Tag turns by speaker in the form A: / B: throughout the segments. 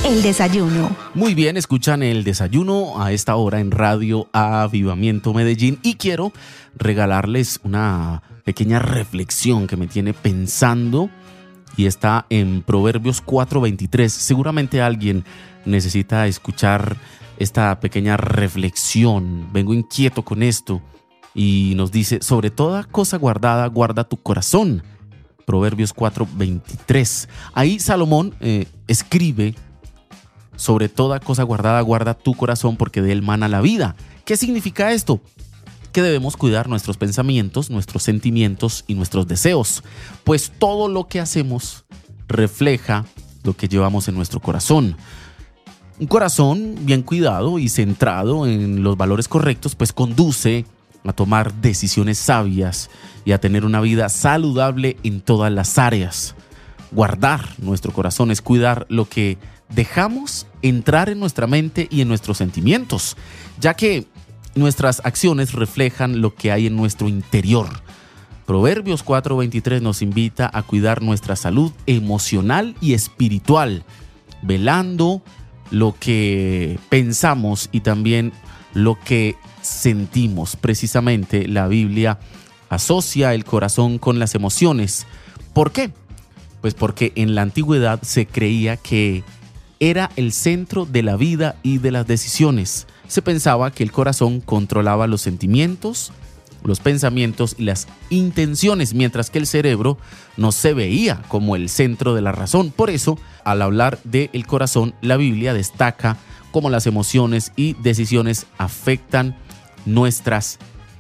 A: El desayuno.
B: Muy bien, escuchan El Desayuno a esta hora en Radio Avivamiento Medellín y quiero regalarles una pequeña reflexión que me tiene pensando y está en Proverbios 4:23. Seguramente alguien necesita escuchar esta pequeña reflexión. Vengo inquieto con esto y nos dice: sobre toda cosa guardada, guarda tu corazón. Proverbios 4:23. Ahí Salomón escribe: sobre toda cosa guardada, guarda tu corazón, porque de él mana la vida. ¿Qué significa esto? Que debemos cuidar nuestros pensamientos, nuestros sentimientos y nuestros deseos, pues todo lo que hacemos refleja lo que llevamos en nuestro corazón. Un corazón bien cuidado y centrado en los valores correctos, pues conduce a tomar decisiones sabias y a tener una vida saludable en todas las áreas. Guardar nuestro corazón es cuidar lo que dejamos entrar en nuestra mente y en nuestros sentimientos, ya que nuestras acciones reflejan lo que hay en nuestro interior. Proverbios 4:23 nos invita a cuidar nuestra salud emocional y espiritual, velando lo que pensamos y también lo que sentimos. Precisamente la Biblia asocia el corazón con las emociones. ¿Por qué? Pues porque en la antigüedad se creía que era el centro de la vida y de las decisiones. Se pensaba que el corazón controlaba los sentimientos, los pensamientos y las intenciones, mientras que el cerebro no se veía como el centro de la razón. Por eso, al hablar del corazón, la Biblia destaca cómo las emociones y decisiones afectan nuestras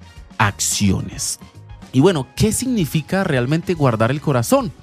B: acciones. Y bueno, ¿qué significa realmente guardar el corazón?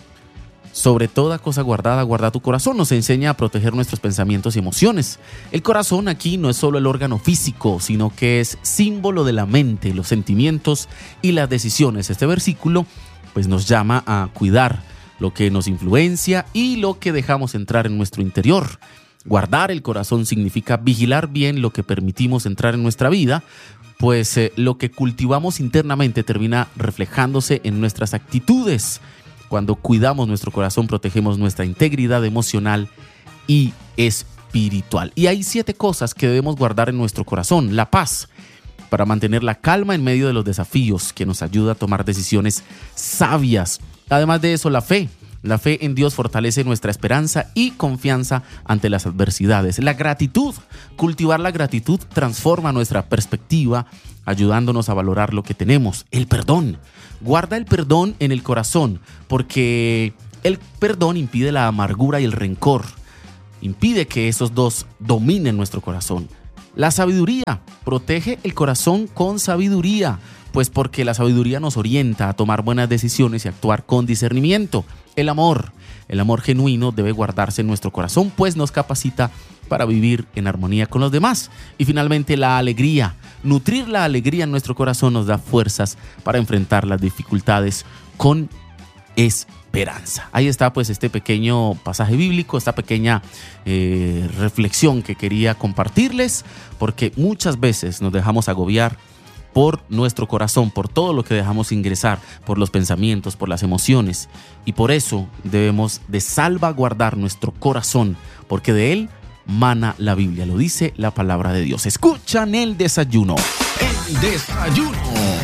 B: Sobre toda cosa guardada, guarda tu corazón. Nos enseña a proteger nuestros pensamientos y emociones. El corazón aquí no es solo el órgano físico, sino que es símbolo de la mente, los sentimientos y las decisiones. Este versículo pues nos llama a cuidar lo que nos influencia y lo que dejamos entrar en nuestro interior. Guardar el corazón significa vigilar bien lo que permitimos entrar en nuestra vida, pues lo que cultivamos internamente termina reflejándose en nuestras actitudes. Cuando cuidamos nuestro corazón, protegemos nuestra integridad emocional y espiritual. Y hay 7 cosas que debemos guardar en nuestro corazón. La paz, para mantener la calma en medio de los desafíos, que nos ayuda a tomar decisiones sabias. Además de eso, la fe. La fe en Dios fortalece nuestra esperanza y confianza ante las adversidades. La gratitud. Cultivar la gratitud transforma nuestra perspectiva, ayudándonos a valorar lo que tenemos. El perdón. Guarda el perdón en el corazón, porque el perdón impide la amargura y el rencor. Impide que esos dos dominen nuestro corazón. La sabiduría. Protege el corazón con sabiduría, pues porque la sabiduría nos orienta a tomar buenas decisiones y actuar con discernimiento. El amor genuino debe guardarse en nuestro corazón, pues nos capacita para vivir en armonía con los demás. Y finalmente, la alegría. Nutrir la alegría en nuestro corazón nos da fuerzas para enfrentar las dificultades con esperanza. Ahí está pues este pequeño pasaje bíblico, esta pequeña reflexión que quería compartirles, porque muchas veces nos dejamos agobiar por nuestro corazón, por todo lo que dejamos ingresar, por los pensamientos, por las emociones, y por eso debemos de salvaguardar nuestro corazón, porque de él mana la Biblia, lo dice la palabra de Dios. Escuchan El Desayuno.
C: El Desayuno.